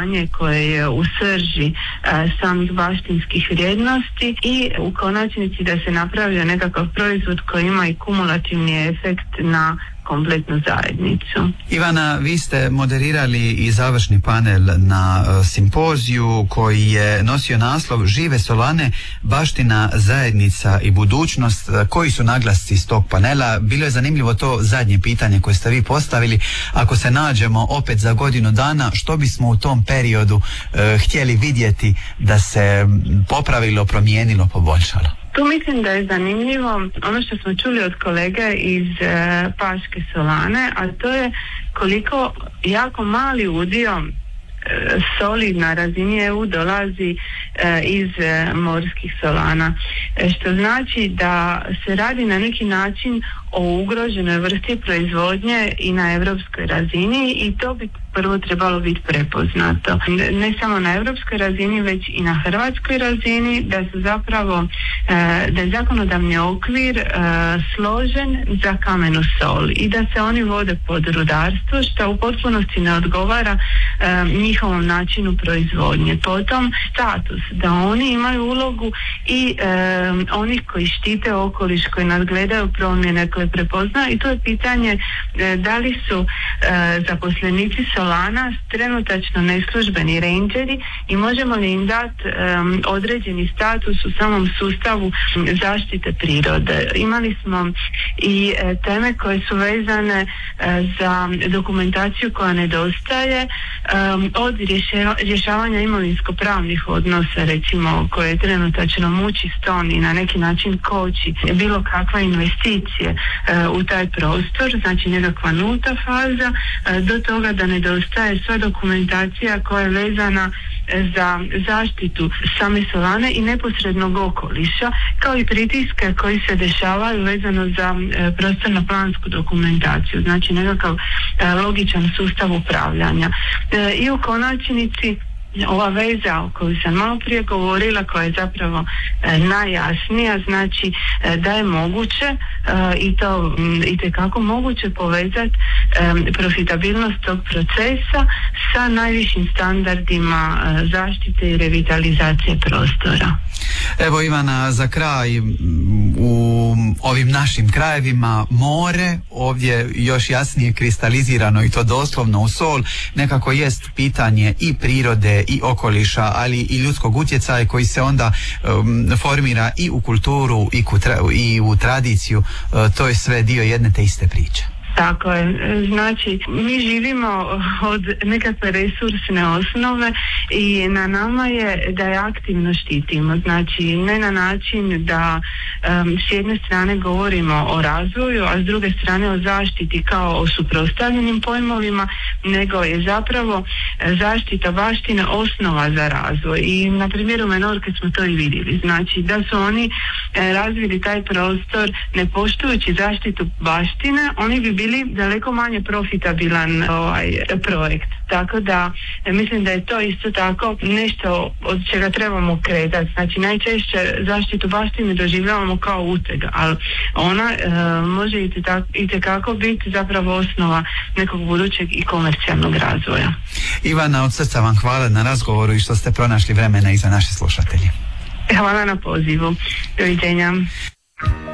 očuvanje koje je u srži samih baštinskih vrijednosti i u konačnici da se napravio nekakav proizvod koji ima i kumulativni efekt na kompletnu zajednicu. Ivana, vi ste moderirali i završni panel na simpoziju koji je nosio naslov Žive solane, baština, zajednica i budućnost. Koji su naglasci iz tog panela? Bilo je zanimljivo to zadnje pitanje koje ste vi postavili. Ako se nađemo opet za godinu dana, što bismo u tom periodu htjeli vidjeti da se popravilo, promijenilo, poboljšalo? Tu mislim da je zanimljivo ono što smo čuli od kolege iz Paške solane, a to je koliko jako mali udio soli na razini EU dolazi iz morskih solana, što znači da se radi na neki način o ugroženoj vrsti proizvodnje i na europskoj razini i to bi prvo trebalo biti prepoznato. Ne samo na europskoj razini, već i na hrvatskoj razini, da su zapravo da je zakonodavni okvir složen za kamenu sol i da se oni vode pod rudarstvo, što u potpunosti ne odgovara njihovom načinu proizvodnje. Potom status, da oni imaju ulogu i onih koji štite okoliš, koji nadgledaju promjene, koje prepoznaju, i to je pitanje da li su zaposlenici solana trenutačno neslužbeni rangeri i možemo li im dati određeni status u samom sustavu zaštite prirode. Imali smo i teme koje su vezane za dokumentaciju koja nedostaje, od rješavanja imovinsko-pravnih odnosa, recimo, koje trenutačno muči Ston i na neki način koči bilo kakva investicije u taj prostor, znači nekakva nulta faza, do toga da nedostaje sva dokumentacija koja je vezana za zaštitu same solane i neposrednog okoliša, kao i pritiske koji se dešavaju vezano za prostorno-plansku dokumentaciju, znači nekakav logičan sustav upravljanja. I u konačnici ova veza o kojoj sam malo prije govorila, koja je zapravo najjasnija, znači da je moguće i to itekako moguće povezati profitabilnost tog procesa sa najvišim standardima zaštite i revitalizacije prostora. Evo, Ivana, za kraj, u ovim našim krajevima more, ovdje još jasnije kristalizirano i to doslovno u sol, nekako jest pitanje i prirode i okoliša, ali i ljudskog utjecaja koji se onda formira i u kulturu i u tradiciju. To je sve dio jedne te iste priče. Tako je, znači mi živimo od nekakve resursne osnove i na nama je da je aktivno štitimo, znači ne na način da s jedne strane govorimo o razvoju, a s druge strane o zaštiti kao o suprotstavljenim pojmovima, nego je zapravo zaštita baštine osnova za razvoj. I na primjeru Menorke smo to i vidjeli, znači da su oni razvili taj prostor ne poštujući zaštitu baštine, oni bi bili daleko manje profitabilan projekt. Tako da mislim da je to isto tako nešto od čega trebamo kretati. Znači najčešće zaštitu baštine doživljavamo kao uteg, ali ona može itekako biti zapravo osnova nekog budućeg i komercijalnog razvoja. Ivana, od srca vam hvala na razgovoru i što ste pronašli vremena i za naše slušatelje. Hvala na pozivu. Doviđenja.